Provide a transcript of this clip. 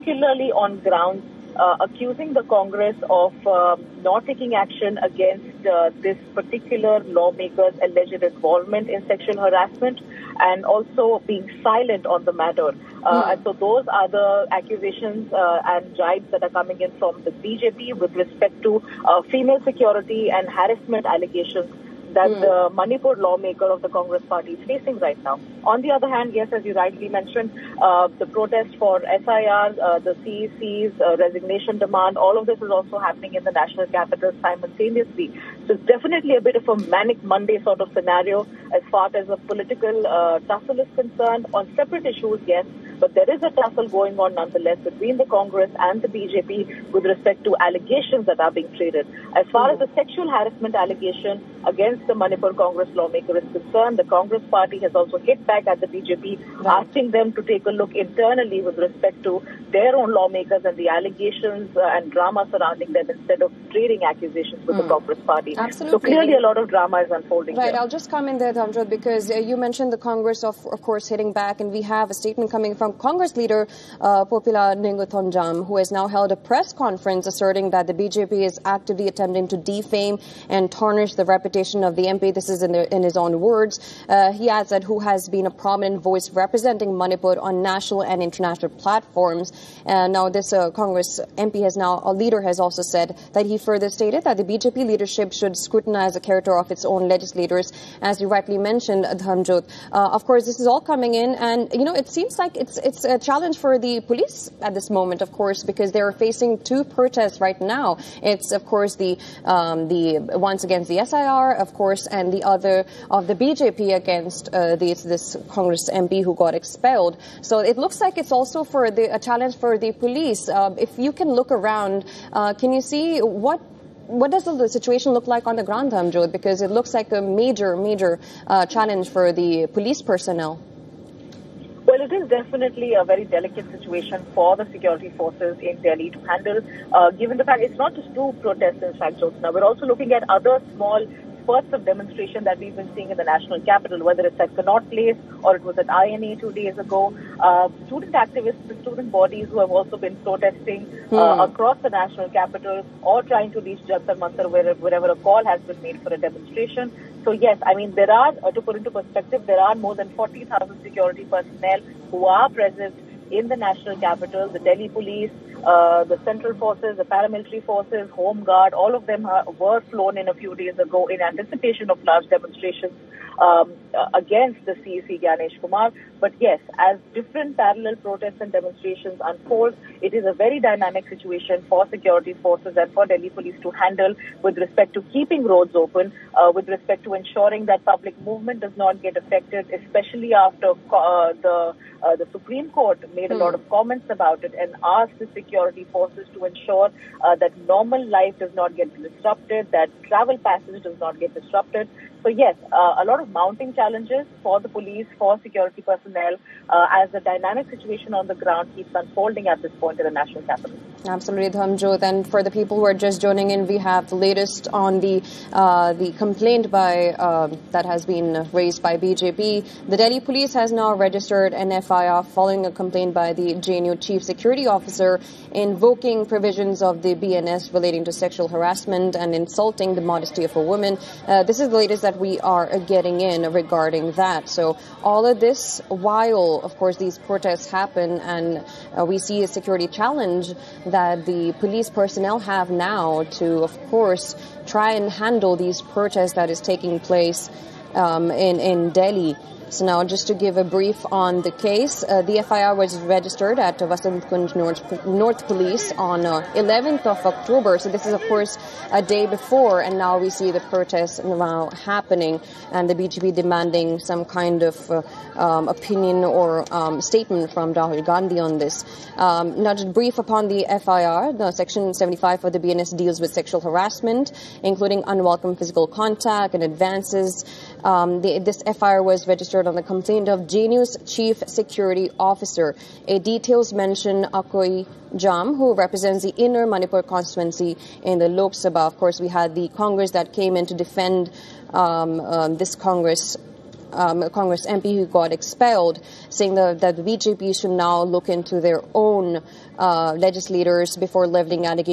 particularly on grounds accusing the Congress of not taking action against this particular lawmaker's alleged involvement in sexual harassment and also being silent on the matter. And so those are the accusations and jibes that are coming in from the BJP with respect to female security and harassment allegations that the Manipur lawmaker of the Congress party is facing right now. On the other hand, yes, as you rightly mentioned, the protest for SIR, the CEC's resignation demand, all of this is also happening in the national capital simultaneously. So it's definitely a bit of a manic Monday sort of scenario as far as the political tussle is concerned. On separate issues, yes, but there is a tussle going on nonetheless between the Congress and the BJP with respect to allegations that are being traded. As far as the sexual harassment allegation against the Manipur Congress lawmaker is concerned, the Congress party has also hit back at the BJP, asking them to take a look internally with respect to their own lawmakers and the allegations and drama surrounding them instead of trading accusations with the Congress party. Absolutely. So clearly a lot of drama is unfolding Right, here. I'll just come in there, Dhamjot, because you mentioned the Congress, of course, hitting back, and we have a statement coming from Congress leader Popila Ninguthonjam, who has now held a press conference asserting that the BJP is actively attempting to defame and tarnish the reputation of the MP. This is in his own words. He adds that who has been a prominent voice representing Manipur on national and international platforms. Now this Congress MP a leader has also said that he further stated that the BJP leadership should scrutinize the character of its own legislators, as you rightly mentioned, Dhamjot. Of course, this is all coming in, and it seems like it's a challenge for the police at this moment, of course, because they're facing two protests right now. It's of course the ones against the SIR, of course, and the other of the BJP against this Congress MP who got expelled. So it looks like it's also for a challenge for the police. If you can look around, can you see what does the situation look like on the ground, Dhamjot? Because it looks like a major challenge for the police personnel. Well, it is definitely a very delicate situation for the security forces in Delhi to handle, given the fact it's not just two protests, in fact, Jyotsna. We're also looking at other small spurts of demonstration that we've been seeing in the national capital, whether it's at Connaught Place or it was at INA 2 days ago. Student activists, the student bodies who have also been protesting across the national capital or trying to reach Jantar Mantar wherever a call has been made for a demonstration. So yes, I mean, there are, to put into perspective, there are more than 40,000 security personnel who are present in the national capital. The Delhi police, the central forces, the paramilitary forces, Home Guard, all of them were flown in a few days ago in anticipation of large demonstrations against the CEC Gyanesh Kumar. But yes, as different parallel protests and demonstrations unfold, it is a very dynamic situation for security forces and for Delhi police to handle with respect to keeping roads open, with respect to ensuring that public movement does not get affected, especially after the Supreme Court made a lot of comments about it and asked the security forces to ensure that normal life does not get disrupted, that travel passage does not get disrupted. So yes, a lot of mounting challenges for the police, for security personnel, as the dynamic situation on the ground keeps unfolding at this point in the national capital. Absolutely, Dhamjot. And for the people who are just joining in, we have the latest on the complaint that has been raised by BJP. The Delhi police has now registered an FIR following a complaint by the JNU Chief Security Officer invoking provisions of the BNS relating to sexual harassment and insulting the modesty of a woman. This is the latest that we are getting in regarding that. So all of this while, of course, these protests happen and we see a security challenge that the police personnel have now to, of course, try and handle these protests that is taking place in Delhi. So now, just to give a brief on the case, the FIR was registered at Vasant Kunj North Police on 11th of October. So this is, of course, a day before, and now we see the protests now happening, and the BJP demanding some kind of opinion or statement from Rahul Gandhi on this. Now, just brief upon the FIR. The Section 75 of the BNS deals with sexual harassment, including unwelcome physical contact and advances. This FIR was registered on the complaint of JNU's Chief Security Officer. Details mention Akoi Jam, who represents the Inner Manipur constituency in the Lok Sabha. Of course, we had the Congress that came in to defend this Congress Congress MP who got expelled, saying that the BJP should now look into their own legislators before leveling allegations